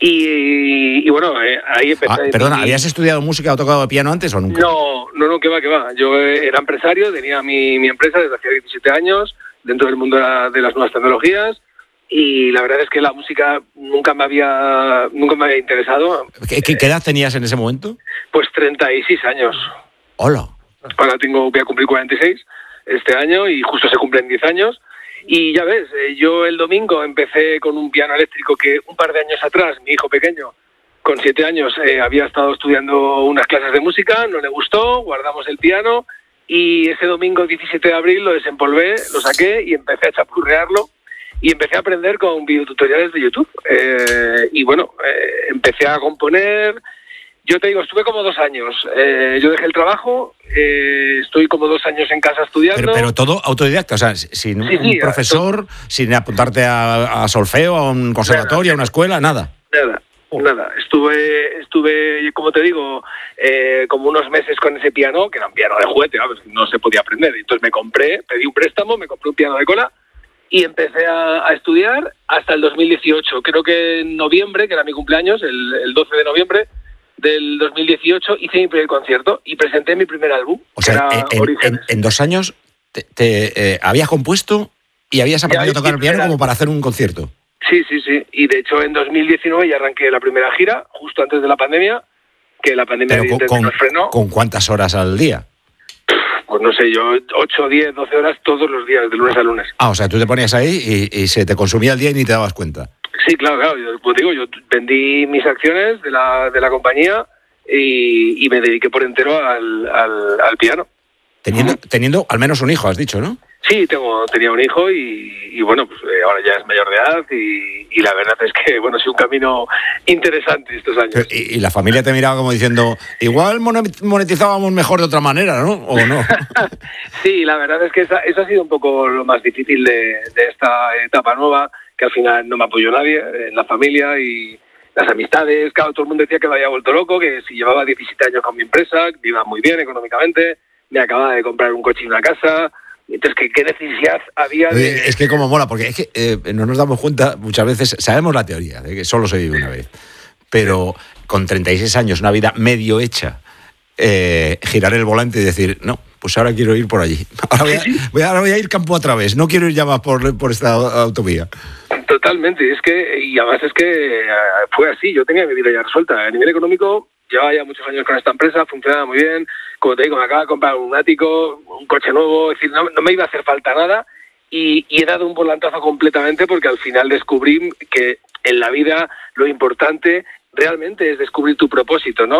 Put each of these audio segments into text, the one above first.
Y bueno, ahí empecé. Perdona, ¿habías estudiado música o tocado piano antes o nunca? No, que va. Yo era empresario, tenía mi empresa desde hacía 17 años, dentro del mundo de las nuevas tecnologías, y la verdad es que la música nunca me había interesado. ¿Qué edad tenías en ese momento? Pues 36 años. Hola. Ahora voy a cumplir 46 este año y justo se cumplen 10 años. Y ya ves, yo el domingo empecé con un piano eléctrico que un par de años atrás, mi hijo pequeño, con 7 años, había estado estudiando unas clases de música, no le gustó, guardamos el piano y ese domingo 17 de abril lo desempolvé, lo saqué y empecé a chapurrearlo y empecé a aprender con videotutoriales de YouTube. Y bueno, empecé a componer. Yo te digo, estuve como 2 años. Yo dejé el trabajo, estoy como 2 años en casa estudiando. Pero todo autodidacta, o sea, sin un profesor, sin apuntarte a solfeo, a un conservatorio, a una escuela, nada. Nada. Estuve, como te digo, como unos meses con ese piano, que era un piano de juguete, no se podía aprender. Entonces pedí un préstamo, me compré un piano de cola y empecé a estudiar hasta el 2018. Creo que en noviembre, que era mi cumpleaños, el 12 de noviembre, del 2018 hice mi primer concierto y presenté mi primer álbum. O sea, en 2 años te habías compuesto y habías aprendido a tocar el piano como para hacer un concierto. Sí. Y de hecho en 2019 ya arranqué la primera gira, justo antes de la pandemia, que la pandemia nos frenó. ¿Con cuántas horas al día? Pues no sé, yo 8, 10, 12 horas todos los días, de lunes a lunes. O sea, tú te ponías ahí y se te consumía el día y ni te dabas cuenta. Sí, claro. Yo vendí mis acciones de la compañía y me dediqué por entero al piano. Teniendo al menos un hijo, has dicho, ¿no? Sí, tenía un hijo y bueno, pues ahora ya es mayor de edad y la verdad es que, bueno, ha sido un camino interesante estos años. Y la familia te miraba como diciendo, igual monetizábamos mejor de otra manera, ¿no? ¿O no? Sí, la verdad es que eso ha sido un poco lo más difícil de esta etapa nueva, que al final no me apoyó nadie en la familia y las amistades. Claro, todo el mundo decía que me había vuelto loco, que si llevaba 17 años con mi empresa, que iba muy bien económicamente, me acababa de comprar un coche y una casa. Entonces, ¿qué necesidad había de...? Es que como mola, porque es que no nos damos cuenta, muchas veces, sabemos la teoría, de que solo se vive una vez, pero con 36 años, una vida medio hecha, girar el volante y decir, no, pues ahora quiero ir por allí. Ahora voy a ir campo a través, no quiero ir ya más por esta autovía. Totalmente, y además es que fue así, yo tenía mi vida ya resuelta. A nivel económico, llevaba ya muchos años con esta empresa, funcionaba muy bien. Como te digo, me acaba de comprar un ático, un coche nuevo, es decir, no me iba a hacer falta nada y he dado un volantazo completamente porque al final descubrí que en la vida lo importante realmente es descubrir tu propósito, ¿no?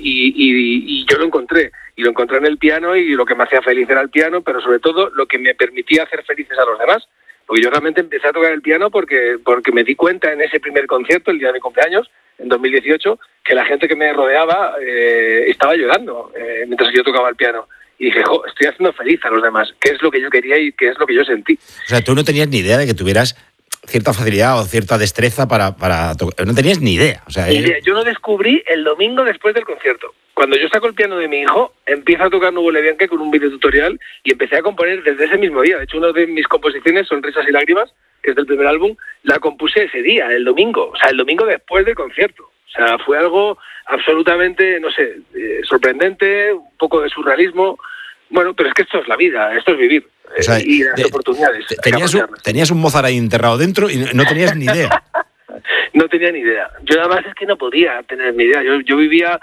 Y yo lo encontré en el piano y lo que me hacía feliz era el piano, pero sobre todo lo que me permitía hacer felices a los demás. Porque yo realmente empecé a tocar el piano porque me di cuenta en ese primer concierto, el día de mi cumpleaños, en 2018, que la gente que me rodeaba estaba llorando mientras yo tocaba el piano. Y dije, estoy haciendo feliz a los demás, que es lo que yo quería y que es lo que yo sentí. O sea, tú no tenías ni idea de que tuvieras cierta facilidad o cierta destreza para tocar. No tenías ni idea. O sea, yo lo descubrí el domingo después del concierto. Cuando yo saco el piano de mi hijo, empiezo a tocar Nubole Bianche con un videotutorial y empecé a componer desde ese mismo día. De hecho, una de mis composiciones, Sonrisas y Lágrimas, que es del primer álbum, la compuse ese día, el domingo. O sea, el domingo después del concierto. O sea, fue algo absolutamente, no sé, sorprendente, un poco de surrealismo. Bueno, pero es que esto es la vida, esto es vivir. O sea, y las oportunidades. Tenías un Mozart ahí enterrado dentro y no tenías ni idea. No tenía ni idea. Yo además es que no podía tener ni idea. Yo vivía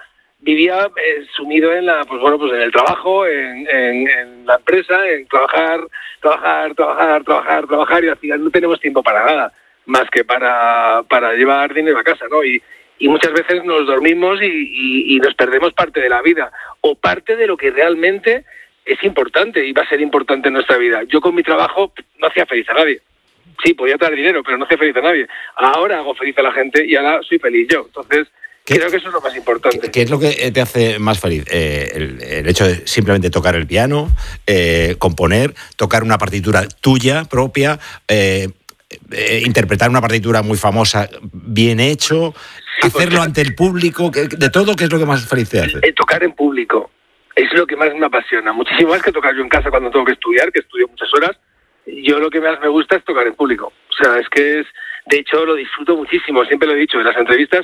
sumido en en el trabajo, en la empresa, en trabajar y al final no tenemos tiempo para nada más que para llevar dinero a casa, ¿no? Y muchas veces nos dormimos y nos perdemos parte de la vida o parte de lo que realmente es importante y va a ser importante en nuestra vida. Yo con mi trabajo no hacía feliz a nadie. Sí, podía traer dinero, pero no hacía feliz a nadie. Ahora hago feliz a la gente y ahora soy feliz yo. Entonces, creo que eso es lo más importante. ¿Qué es lo que te hace más feliz? El hecho de simplemente tocar el piano, componer, tocar una partitura tuya, propia, interpretar una partitura muy famosa, bien hecho, hacerlo ante el público, de todo, ¿qué es lo que más feliz te hace? Tocar en público es lo que más me apasiona, muchísimo más que tocar yo en casa cuando tengo que estudiar, que estudio muchas horas. Yo lo que más me gusta es tocar en público. O sea, de hecho lo disfruto muchísimo, siempre lo he dicho en las entrevistas.